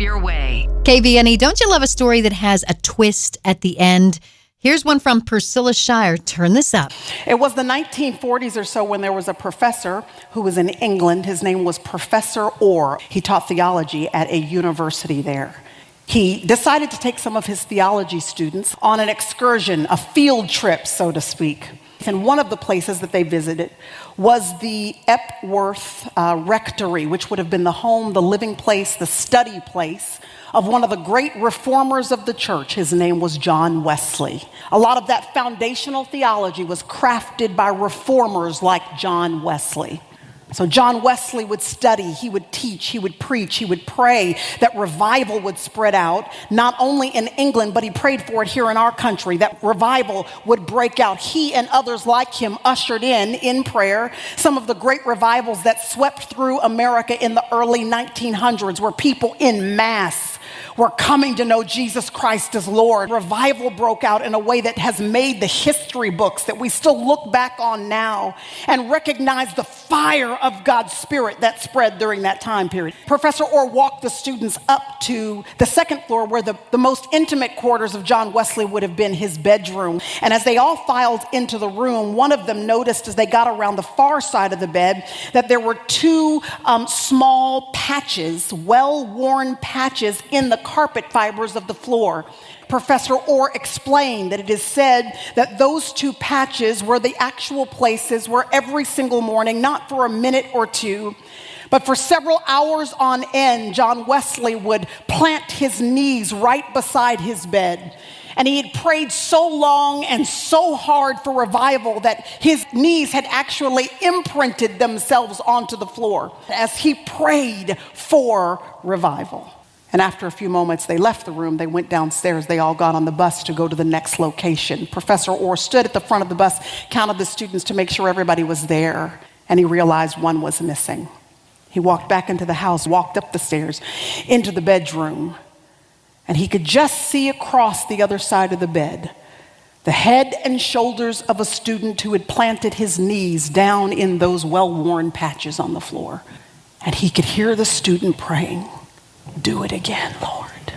your way. KVNE, don't you love a story that has a twist at the end? Here's one from Priscilla Shire. Turn this up. It was the 1940s or so when there was a professor who was in England. His name was Professor Orr. He taught theology at a university there. He decided to take some of his theology students on an excursion, a field trip, so to speak. And one of the places that they visited was the Epworth Rectory, which would have been the home, the living place, the study place of one of the great reformers of the church. His name was John Wesley. A lot of that foundational theology was crafted by reformers like John Wesley. So John Wesley would study, he would teach, he would preach, he would pray that revival would spread out, not only in England, but he prayed for it here in our country, that revival would break out. He and others like him ushered in prayer, some of the great revivals that swept through America in the early 1900s, where people in mass were coming to know Jesus Christ as Lord. Revival broke out in a way that has made the history books that we still look back on now and recognize the fire of God's Spirit that spread during that time period. Professor Orr walked the students up to the second floor where the most intimate quarters of John Wesley would have been his bedroom. And as they all filed into the room, one of them noticed as they got around the far side of the bed that there were two small patches, well-worn patches in the carpet fibers of the floor. Professor Orr explained that it is said that those two patches were the actual places where every single morning, not for a minute or two, but for several hours on end, John Wesley would plant his knees right beside his bed. And he had prayed so long and so hard for revival that his knees had actually imprinted themselves onto the floor as he prayed for revival. And after a few moments, they left the room. They went downstairs. They all got on the bus to go to the next location. Professor Orr stood at the front of the bus, counted the students to make sure everybody was there, and he realized one was missing. He walked back into the house, walked up the stairs, into the bedroom, and he could just see across the other side of the bed the head and shoulders of a student who had planted his knees down in those well-worn patches on the floor. And he could hear the student praying, "Do it again, Lord.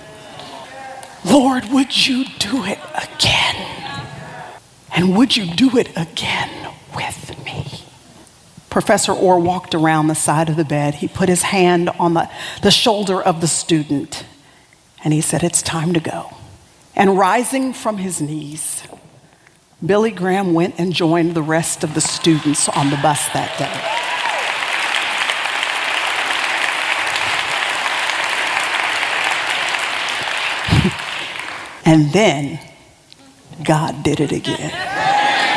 Lord, would you do it again? And would you do it again with me?" Professor Orr walked around the side of the bed. He put his hand on the shoulder of the student, and he said, "It's time to go." And rising from his knees, Billy Graham went and joined the rest of the students on the bus that day. And then God did it again.